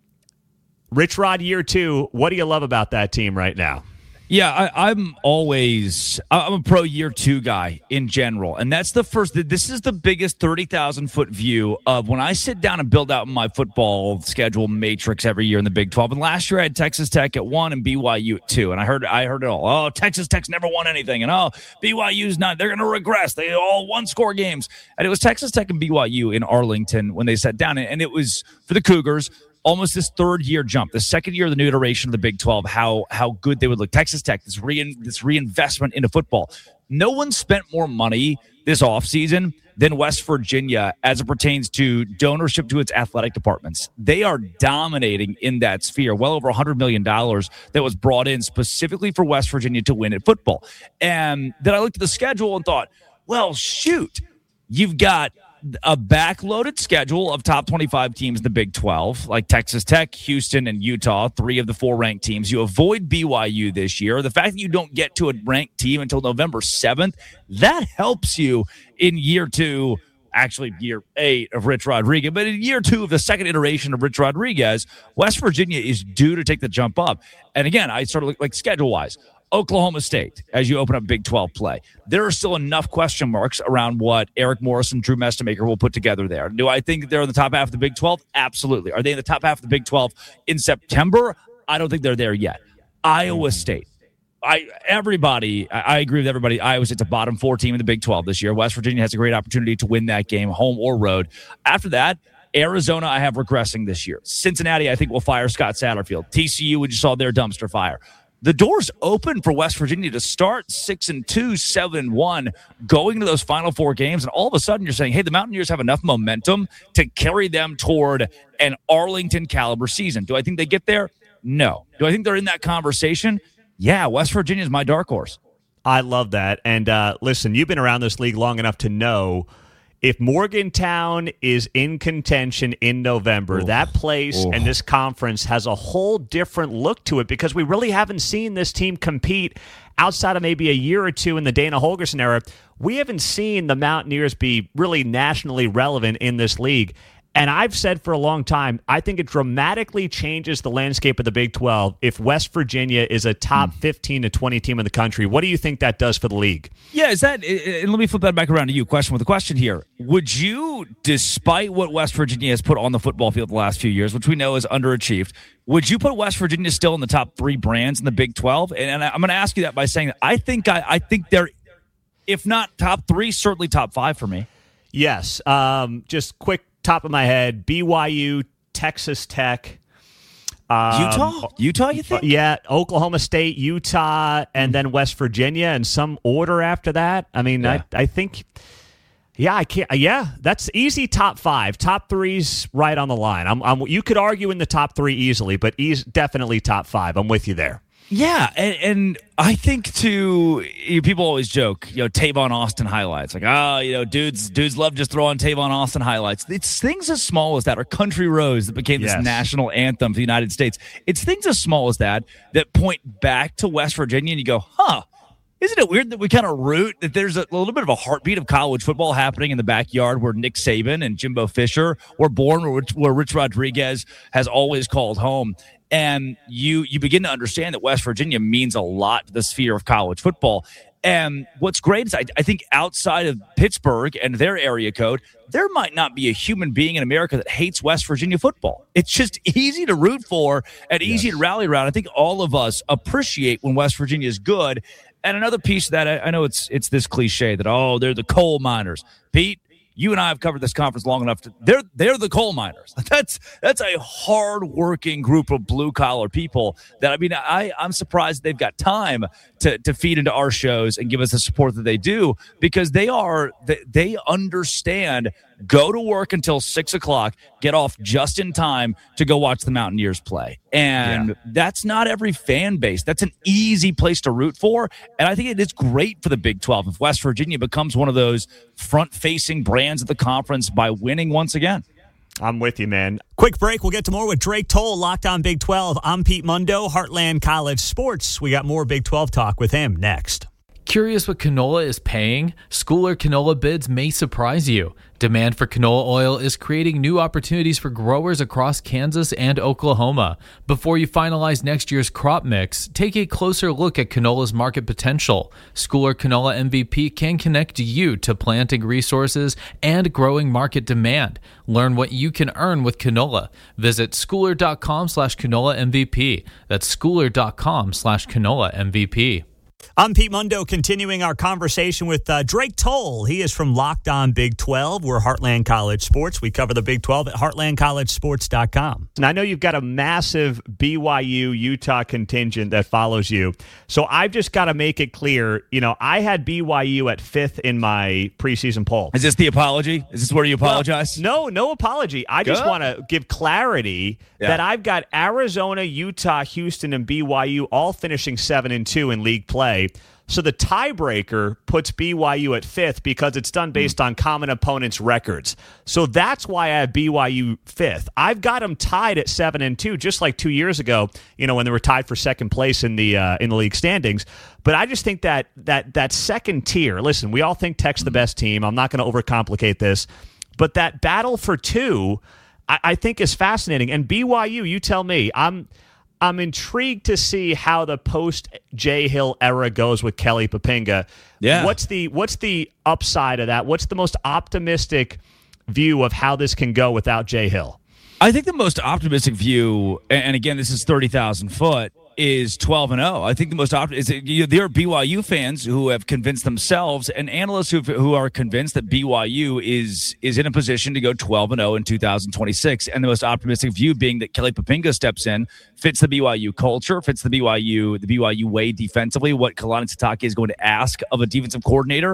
Rich Rod, year two, what do you love about that team right now? Yeah, I, I'm always I'm a pro year two guy in general, and that's the first. This is the biggest thirty thousand foot view of when I sit down and build out my football schedule matrix every year in the Big twelve. And last year I had Texas Tech at one and B Y U at two, and I heard I heard it all. Oh, Texas Tech's never won anything, and oh, B Y U's not. They're going to regress. They all one score games, and it was Texas Tech and B Y U in Arlington when they sat down, and it was for the Cougars. Almost this third year jump, the second year of the new iteration of the Big twelve, how how good they would look. Texas Tech, this rein, this reinvestment into football. No one spent more money this offseason than West Virginia as it pertains to donorship to its athletic departments. They are dominating in that sphere, well over one hundred million dollars that was brought in specifically for West Virginia to win at football. And then I looked at the schedule and thought, well, shoot, you've got a backloaded schedule of top twenty-five teams in the Big twelve, like Texas Tech, Houston, and Utah, three of the four ranked teams. You avoid B Y U this year. The fact that you don't get to a ranked team until November seventh, that helps you in year two, actually year eight of Rich Rodriguez, but in year two of the second iteration of Rich Rodriguez, West Virginia is due to take the jump up. And again, I sort of look like schedule-wise. Oklahoma State, as you open up Big twelve play, there are still enough question marks around what Eric Morris and Drew Mestamaker will put together there. Do I think they're in the top half of the Big twelve? Absolutely. Are they in the top half of the Big twelve in September? I don't think they're there yet. Iowa State. I everybody, I, I agree with everybody. Iowa State's a bottom four team in the Big twelve this year. West Virginia has a great opportunity to win that game, home or road. After that, Arizona, I have regressing this year. Cincinnati, I think, will fire Scott Satterfield. T C U, we just saw their dumpster fire. The door's open for West Virginia to start six and two, seven and one, going into those final four games, and all of a sudden you're saying, hey, the Mountaineers have enough momentum to carry them toward an Arlington caliber season. Do I think they get there? No. Do I think they're in that conversation? Yeah, West Virginia is my dark horse. I love that. And uh, listen, you've been around this league long enough to know If Morgantown is in contention in November, Ooh. that place Ooh. and this conference has a whole different look to it because we really haven't seen this team compete outside of maybe a year or two in the Dana Holgorsen era. We haven't seen the Mountaineers be really nationally relevant in this league. And I've said for a long time, I think it dramatically changes the landscape of the Big twelve if West Virginia is a top fifteen to twenty team in the country. What do you think that does for the league? Yeah, is that, and let me flip that back around to you. Question with a question here. Would you, despite what West Virginia has put on the football field the last few years, which we know is underachieved, would you put West Virginia still in the top three brands in the Big twelve? And, and I'm going to ask you that by saying that I think I, I think they're, if not top three, certainly top five for me. Yes. Um, just quick. Top of my head, B Y U, Texas Tech. Um, Utah? Utah, you think? Yeah, Oklahoma State, Utah, and then West Virginia, and some order after that. I mean, yeah. I, I think, yeah, I can't. Yeah, that's easy top five. Top three's right on the line. I'm, I'm, you could argue in the top three easily, but eas- definitely top five. I'm with you there. Yeah, and, and I think too, you know, people always joke, you know, Tavon Austin highlights. Like, oh, you know, dudes dudes love just throwing Tavon Austin highlights. It's things as small as that, or Country Roads that became this yes. national anthem for the United States. It's things as small as that that point back to West Virginia, and you go, huh, isn't it weird that we kind of root that there's a little bit of a heartbeat of college football happening in the backyard where Nick Saban and Jimbo Fisher were born, where, where Rich Rodriguez has always called home. And you you begin to understand that West Virginia means a lot to the sphere of college football. And what's great is I, I think outside of Pittsburgh and their area code, there might not be a human being in America that hates West Virginia football. It's just easy to root for and yes. easy to rally around. I think all of us appreciate when West Virginia is good. And another piece of that, I, I know it's it's this cliche that, oh, they're the coal miners. Pete, you and I have covered this conference long enough to they're they're the coal miners. That's that's a hard-working group of blue-collar people that, I mean, I, I'm surprised they've got time to, to feed into our shows and give us the support that they do, because they are they, they understand go to work until six o'clock, get off just in time to go watch the Mountaineers play. And yeah. that's not every fan base. That's an easy place to root for. And I think it is great for the Big twelve if West Virginia becomes one of those front-facing brands of the conference by winning once again. I'm with you, man. Quick break. We'll get to more with Drake Toll, Locked On Big twelve. I'm Pete Mundo, Heartland College Sports. We got more Big twelve talk with him next. Curious what canola is paying? Schooler canola bids may surprise you. Demand for canola oil is creating new opportunities for growers across Kansas and Oklahoma. Before you finalize next year's crop mix, take a closer look at canola's market potential. Schooler Canola M V P can connect you to planting resources and growing market demand. Learn what you can earn with canola. Visit schooler.com slash canola MVP. That's schooler.com slash canola MVP. I'm Pete Mundo, continuing our conversation with uh, Drake Toll. He is from Locked On Big twelve. We're Heartland College Sports. We cover the Big twelve at heartland college sports dot com. And I know you've got a massive B Y U-Utah contingent that follows you. So I've just got to make it clear, you know, I had B Y U at fifth in my preseason poll. Is this the apology? Is this where you apologize? Well, no, no apology. I Good. just want to give clarity yeah. that I've got Arizona, Utah, Houston, and B Y U all finishing seven and two in league play. So the tiebreaker puts B Y U at fifth because it's done based mm. on common opponents' records. So that's why I have B Y U fifth. I've got them tied at seven and two, just like two years ago, you know, when they were tied for second place in the uh, in the league standings. But I just think that that that second tier. Listen, we all think Tech's the best team. I'm not going to overcomplicate this, but that battle for two, I, I think, is fascinating. And B Y U, you tell me, I'm. I'm intrigued to see how the post-Jay Hill era goes with Kelly Poppinga. Yeah. What's the what's the upside of that? What's the most optimistic view of how this can go without Jay Hill? I think the most optimistic view, and again, this is thirty thousand foot, is twelve and oh. I think the most optimistic is there are B Y U fans who have convinced themselves and analysts who who are convinced that B Y U is is in a position to go twelve and oh in two thousand twenty-six. And the most optimistic view being that Kelly Poppinga steps in, fits the B Y U culture, fits the B Y U the B Y U way defensively, what Kalani Sitake is going to ask of a defensive coordinator.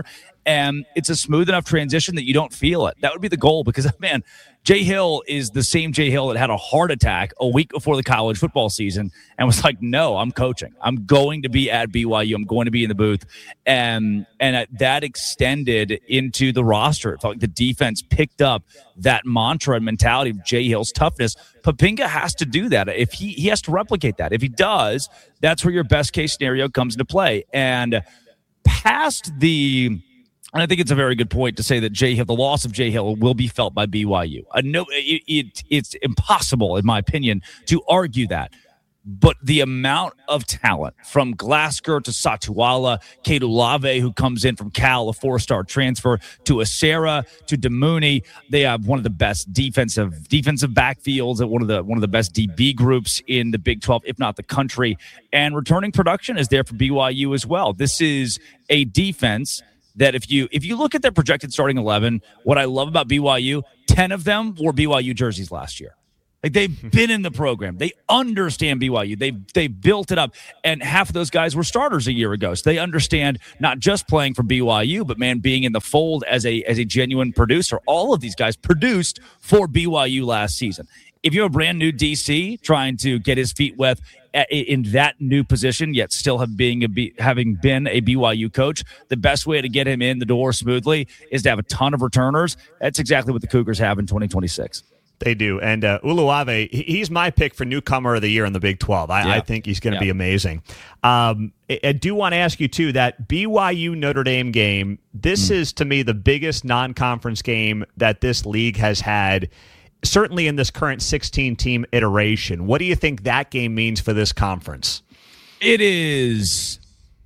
and it's a smooth enough transition that you don't feel it. That would be the goal because, man, Jay Hill is the same Jay Hill that had a heart attack a week before the college football season and was like, no, I'm coaching. I'm going to be at B Y U. I'm going to be in the booth. And, and that extended into the roster. It felt like the defense picked up that mantra and mentality of Jay Hill's toughness. Poppinga has to do that. If he, he has to replicate that. If he does, that's where your best case scenario comes into play. And past the... And I think it's a very good point to say that Jay Hill, the loss of Jay Hill will be felt by B Y U. I know it, it, it's impossible, in my opinion, to argue that. But the amount of talent from Glasgow to Satuala, Kate Olave, who comes in from Cal, a four-star transfer, to Acera, to Demooney, they have one of the best defensive defensive backfields and one of the one of the best D B groups in the Big twelve, if not the country. And returning production is there for B Y U as well. This is a defense that if you if you look at their projected starting eleven, what I love about B Y U, ten of them wore B Y U jerseys last year. Like, they've been in the program. They understand B Y U. They they built it up. And half of those guys were starters a year ago. So they understand not just playing for B Y U, but, man, being in the fold as a as a genuine producer. All of these guys produced for B Y U last season. If you're a brand new D C trying to get his feet wet in that new position, yet still have being a B, having been a B Y U coach, the best way to get him in the door smoothly is to have a ton of returners. That's exactly what the Cougars have in twenty twenty-six. They do. And uh, Uluave, he's my pick for newcomer of the year in the Big twelve. I, yeah. I think he's going to yeah. be amazing. Um, I, I do want to ask you, too, that B Y U-Notre Dame game, this mm. is, to me, the biggest non-conference game that this league has had, certainly in this current sixteen-team iteration. What do you think that game means for this conference? It is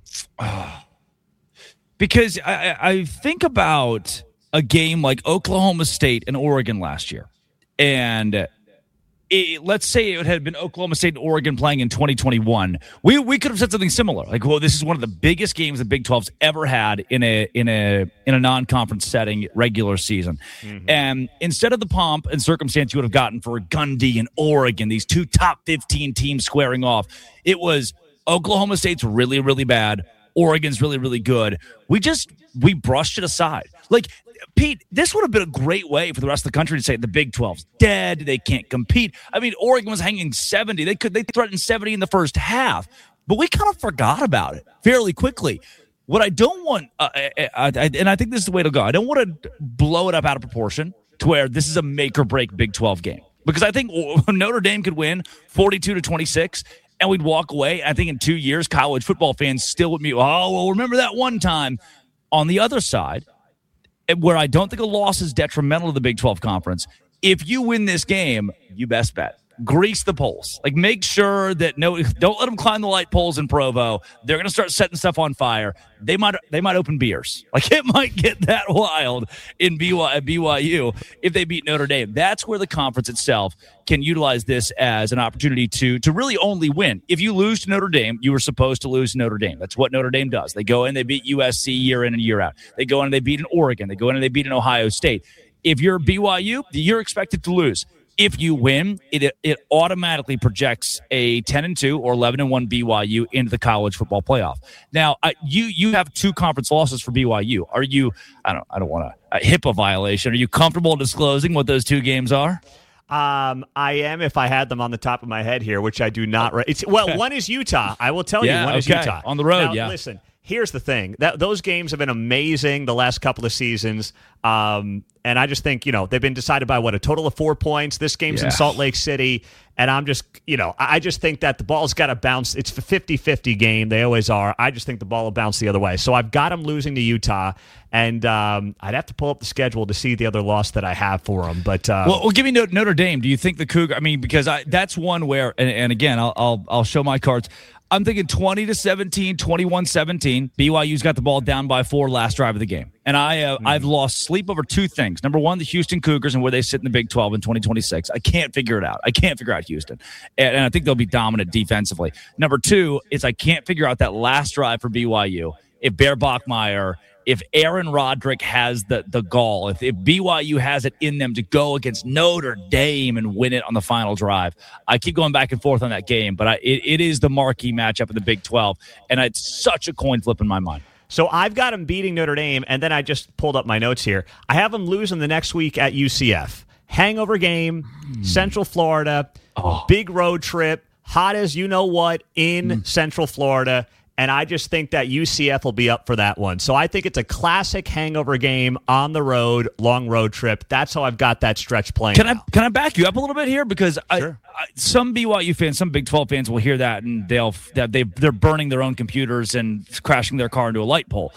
uh, because I, I think about a game like Oklahoma State and Oregon last year. And it, let's say it had been Oklahoma State and Oregon playing in twenty twenty-one. We we could have said something similar, like, "Well, this is one of the biggest games the Big twelve's ever had in a in a in a non-conference setting, regular season." Mm-hmm. And instead of the pomp and circumstance you would have gotten for Gundy and Oregon, these two top fifteen teams squaring off, it was Oklahoma State's really really bad, Oregon's really really good. We just we brushed it aside, like. Pete, this would have been a great way for the rest of the country to say the Big twelve's dead. They can't compete. I mean, Oregon was hanging seventy. They could they threatened seventy in the first half, but we kind of forgot about it fairly quickly. What I don't want, uh, I, I, and I think this is the way to go, I don't want to blow it up out of proportion to where this is a make or break Big twelve game, because I think Notre Dame could win forty-two to twenty-six. And we'd walk away. I think in two years, college football fans still would be, oh, well, remember that one time. On the other side, where I don't think a loss is detrimental to the Big twelve conference, if you win this game, you best bet. Grease the poles. Like, make sure that no, don't let them climb the light poles in Provo. They're going to start setting stuff on fire. They might they might open beers. Like, it might get that wild in B Y U if they beat Notre Dame. That's where the conference itself can utilize this as an opportunity to, to really only win. If you lose to Notre Dame, you were supposed to lose to Notre Dame. That's what Notre Dame does. They go in, they beat U S C year in and year out. They go in and they beat an Oregon. They go in and they beat an Ohio State. If you're B Y U, you're expected to lose. If you win, it it automatically projects a ten and two or eleven and one B Y U into the college football playoff. Now, uh, you you have two conference losses for B Y U. Are you? I don't I don't want a, a HIPAA violation. Are you comfortable disclosing what those two games are? Um, I am if I had them on the top of my head here, which I do not. Right. It's well, one is Utah. I will tell yeah, you, one okay. is Utah on the road. Now, yeah. Listen. Here's the thing. That those games have been amazing the last couple of seasons. Um, and I just think, you know, they've been decided by, what, a total of four points. This game's yeah. in Salt Lake City. And I'm just, you know, I just think that the ball's got to bounce. It's a fifty-fifty game. They always are. I just think the ball will bounce the other way. So I've got them losing to Utah. And um, I'd have to pull up the schedule to see the other loss that I have for them. But uh, well, well, give me Notre Dame. Do you think the Cougar? I mean, because I, that's one where, and, and again, I'll, I'll I'll show my cards. I'm thinking twenty to seventeen, twenty-one seventeen. B Y U's got the ball down by four last drive of the game. And I, uh, mm. I've lost sleep over two things. Number one, the Houston Cougars and where they sit in the Big twelve in twenty twenty-six. I can't figure it out. I can't figure out Houston. And, and I think they'll be dominant defensively. Number two is I can't figure out that last drive for B Y U. If Bear Bachmeier, if Aaron Roderick has the, the gall, if, if B Y U has it in them to go against Notre Dame and win it on the final drive. I keep going back and forth on that game, but I, it, it is the marquee matchup in the Big twelve, and it's such a coin flip in my mind. So I've got them beating Notre Dame, and then I just pulled up my notes here. I have them losing the next week at U C F. Hangover game, mm. Central Florida, oh. big road trip, hot as you know what in mm. Central Florida. And I just think that U C F will be up for that one. So I think it's a classic hangover game on the road, long road trip. That's how I've got that stretch playing. Can now. I can I back you up a little bit here? Because sure. I, I, some B Y U fans, some Big twelve fans will hear that and they'll that they they're burning their own computers and crashing their car into a light pole.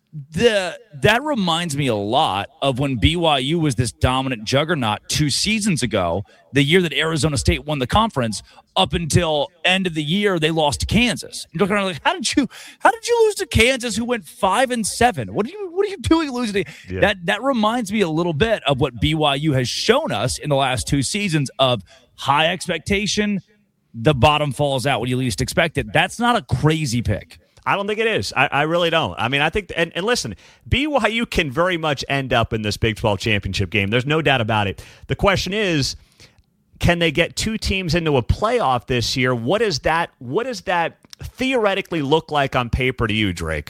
The that reminds me a lot of when B Y U was this dominant juggernaut two seasons ago, the year that Arizona State won the conference. Up until end of the year, they lost to Kansas. You're kind of like, how did you how did you lose to Kansas, who went five and seven? What are you what are you doing losing to yeah. that? That reminds me a little bit of what B Y U has shown us in the last two seasons of high expectation. The bottom falls out when you least expect it. That's not a crazy pick. I don't think it is. I, I really don't. I mean, I think, and, and listen, B Y U can very much end up in this Big twelve championship game. There's no doubt about it. The question is, can they get two teams into a playoff this year? What is that? What does that theoretically look like on paper to you, Drake?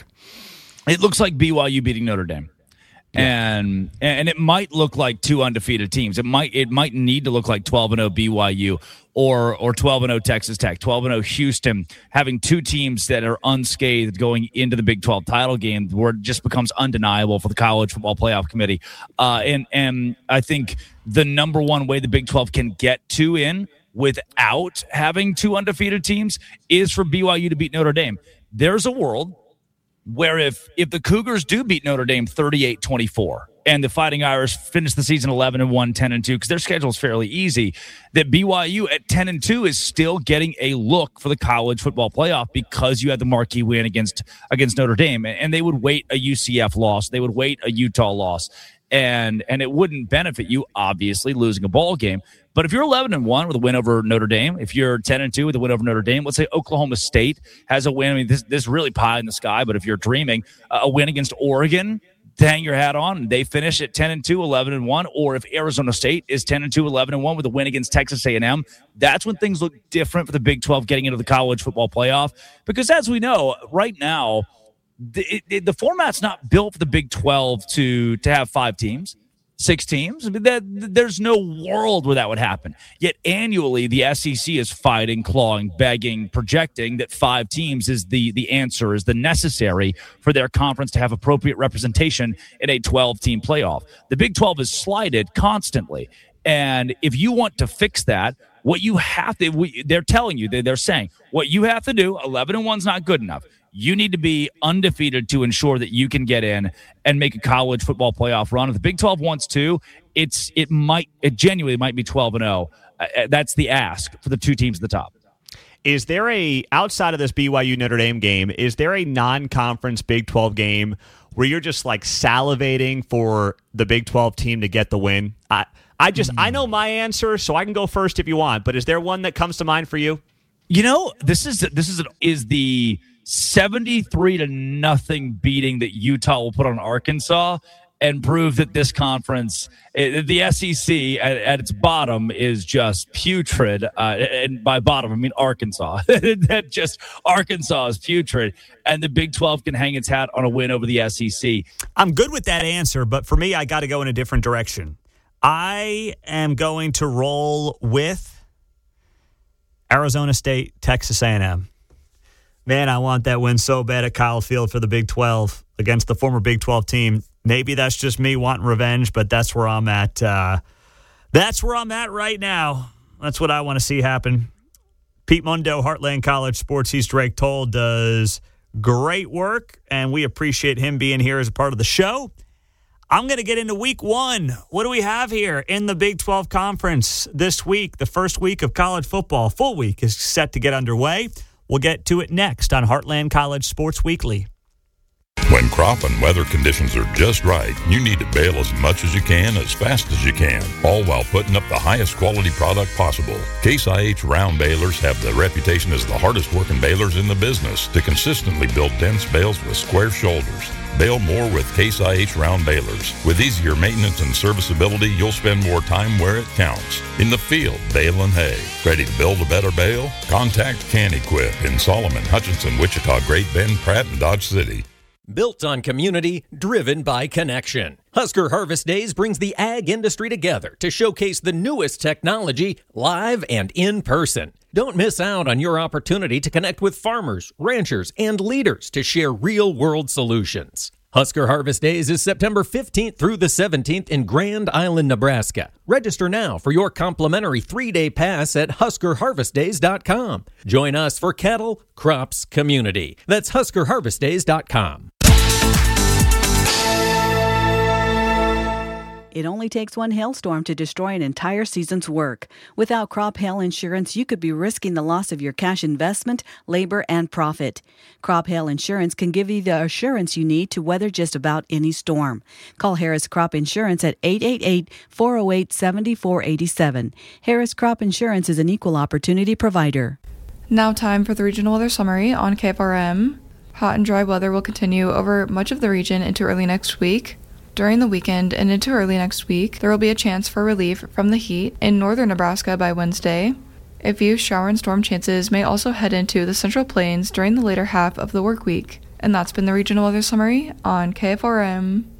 It looks like B Y U beating Notre Dame. Yeah. And and it might look like two undefeated teams. It might it might need to look like twelve and oh B Y U or or twelve and oh Texas Tech, twelve and oh Houston, having two teams that are unscathed going into the Big twelve title game, where it just becomes undeniable for the College Football Playoff Committee. Uh, and and I think the number one way the Big twelve can get two in without having two undefeated teams is for B Y U to beat Notre Dame. There's a world where if if the Cougars do beat Notre Dame thirty-eight twenty-four and the Fighting Irish finish the season eleven and one, ten and two, because their schedule is fairly easy, that B Y U at ten and two is still getting a look for the College Football Playoff because you had the marquee win against against Notre Dame. And they would wait a U C F loss. They would wait a Utah loss. And and it wouldn't benefit you, obviously, losing a ball game. But if you're eleven and one with a win over Notre Dame, if you're ten and two with a win over Notre Dame, let's say Oklahoma State has a win. I mean, this this is really pie in the sky, but if you're dreaming, uh, a win against Oregon to hang your hat on, and they finish at ten and two, eleven and one, or if Arizona State is ten and two, eleven and one with a win against Texas A and M, that's when things look different for the Big twelve getting into the College Football Playoff. Because as we know, right now, the, it, it, the format's not built for the Big twelve to to have five teams. Six teams. I mean, that, there's no world where that would happen. Yet annually, the S E C is fighting, clawing, begging, projecting that five teams is the the answer, is the necessary for their conference to have appropriate representation in a twelve-team playoff. The Big twelve is slighted constantly. And if you want to fix that, what you have to, we, they're telling you, they're saying, what you have to do, eleven and one is not good enough. You need to be undefeated to ensure that you can get in and make a college football playoff run. If the Big twelve wants to, it's it might it genuinely might be twelve and oh. Uh, that's the ask for the two teams at the top. Is there a, outside of this B Y U Notre Dame game, is there a non-conference Big twelve game where you're just like salivating for the Big twelve team to get the win? I I just mm. I know my answer, so I can go first if you want. But is there one that comes to mind for you? You know, this is this is is the seventy-three to nothing beating that Utah will put on Arkansas and prove that this conference, the S E C at, at its bottom, is just putrid. Uh, and by bottom, I mean Arkansas. That just Arkansas is putrid, and the Big twelve can hang its hat on a win over the S E C. I'm good with that answer, but for me, I got to go in a different direction. I am going to roll with Arizona State, Texas A and M. Man, I want that win so bad at Kyle Field for the Big twelve against the former Big twelve team. Maybe that's just me wanting revenge, but that's where I'm at. Uh, that's where I'm at right now. That's what I want to see happen. Pete Mundo, Heartland College Sports East Drake Toll, does great work, and we appreciate him being here as a part of the show. I'm going to get into week one. What do we have here in the Big twelve Conference this week? The first week of college football, full week, is set to get underway. We'll get to it next on Heartland College Sports Weekly. When crop and weather conditions are just right, you need to bale as much as you can, as fast as you can, all while putting up the highest quality product possible. Case I H round balers have the reputation as the hardest working balers in the business to consistently build dense bales with square shoulders. Bale more with Case I H round balers. With easier maintenance and serviceability, you'll spend more time where it counts. In the field, baling hay. Ready to build a better bale? Contact Can Equip in Solomon, Hutchinson, Wichita, Great Bend, Pratt, and Dodge City. Built on community, driven by connection. Husker Harvest Days brings the ag industry together to showcase the newest technology live and in person. Don't miss out on your opportunity to connect with farmers, ranchers, and leaders to share real-world solutions. Husker Harvest Days is September fifteenth through the seventeenth in Grand Island, Nebraska. Register now for your complimentary three-day pass at husker harvest days dot com. Join us for cattle, crops, community. That's husker harvest days dot com. It only takes one hailstorm to destroy an entire season's work. Without crop hail insurance, you could be risking the loss of your cash investment, labor, and profit. Crop hail insurance can give you the assurance you need to weather just about any storm. Call Harris Crop Insurance at eight eight eight, four oh eight, seven four eight seven. Harris Crop Insurance is an equal opportunity provider. Now time for the regional weather summary on K F R M. Hot and dry weather will continue over much of the region into early next week. During the weekend and into early next week, there will be a chance for relief from the heat in northern Nebraska by Wednesday. A few shower and storm chances may also head into the Central Plains during the later half of the work week. And that's been the regional weather summary on K F R M.